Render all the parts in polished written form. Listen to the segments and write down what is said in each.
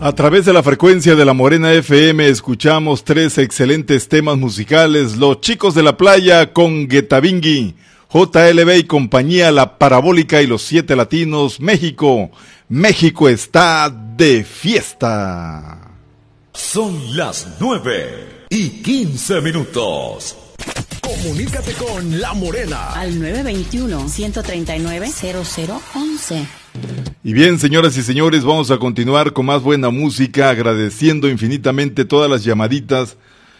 A través de la frecuencia de la Morena FM escuchamos tres excelentes temas musicales: Los Chicos de la Playa con Guetabingui, JLB y compañía, La Parabólica y los Siete Latinos, México. México está de fiesta. Son las 9:15. Comunícate con La Morena al 921-139-0011. Y bien, señoras y señores, vamos a continuar con más buena música, agradeciendo infinitamente todas las llamaditas,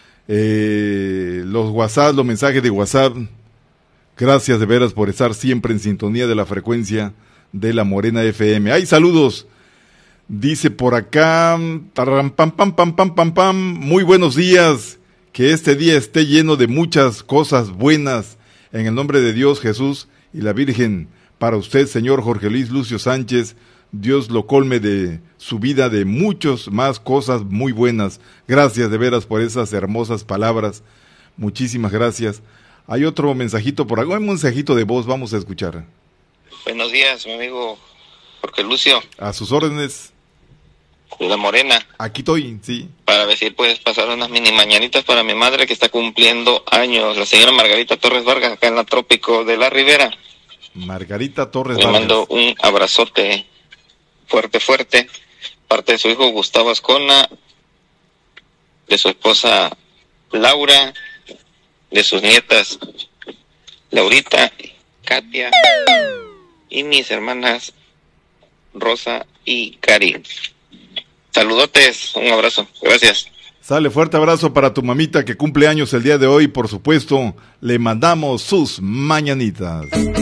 los WhatsApp, los mensajes de WhatsApp. Gracias de veras por estar siempre en sintonía de la frecuencia de la Morena FM. ¡Ay, saludos! Dice por acá, pam, pam, pam, pam, pam, pam, muy buenos días, que este día esté lleno de muchas cosas buenas, en el nombre de Dios, Jesús y la Virgen. Para usted, señor Jorge Luis Lucio Sánchez, Dios lo colme de su vida de muchas más cosas muy buenas. Gracias de veras por esas hermosas palabras. Muchísimas gracias. Hay otro mensajito por acá, un mensajito de voz, vamos a escuchar. Buenos días, mi amigo Jorge Lucio. A sus órdenes. De La Morena. Aquí estoy, sí. Para ver si puedes pasar unas mini mañanitas para mi madre que está cumpliendo años, la señora Margarita Torres Vargas, acá en la Trópico de la Ribera. Margarita Torres Le Vargas. mando un abrazote fuerte, fuerte, parte de su hijo Gustavo Ascona, de su esposa Laura, de sus nietas Laurita, Katia y mis hermanas Rosa y Cari. Saludotes, un abrazo, gracias. Sale, fuerte abrazo para tu mamita que cumple años el día de hoy, por supuesto, le mandamos sus mañanitas.